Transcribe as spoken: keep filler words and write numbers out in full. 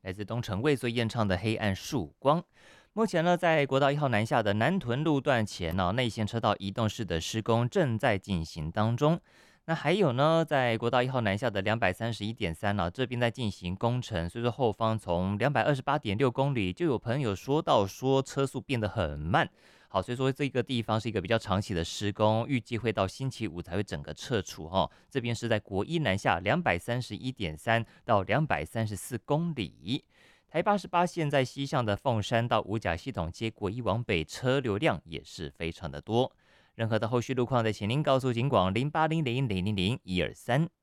来自东城卫所演唱的《黑暗曙光》。目前呢，在国道一号南下的南屯路段前呢、内线车道移动式的施工正在进行当中。那还有呢，在国道一号南下的两百三十一点三呢，这边在进行工程，所以说后方从两百二十八点六公里，就有朋友说到说车速变得很慢。好，所以说这个地方是一个比较长期的施工，预计会到星期五才会整个撤除哈、哦。这边是在国一南下两百三十一点三到两百三十四公里。台八十八线在西向的凤山到五甲系统街国一往北车流量也是非常的多。任何的后续路况，再请您告诉警广零八零零零零零一二三。